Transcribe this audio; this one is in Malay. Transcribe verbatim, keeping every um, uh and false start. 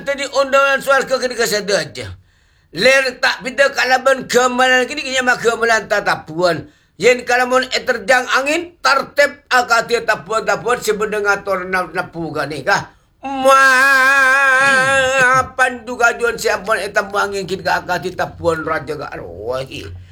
tadi undangan soal ke kini kesada aja. Ler tak pindah kalaban kemalan kini kini mak kemalan tatapuan. Yen kalamun terjang angin tertib akati tapuan tapuan sebenarnya tornado napuga ni kah. Ma pandu gajuan siapa etam angin kini akati tapuan raja ga arwah.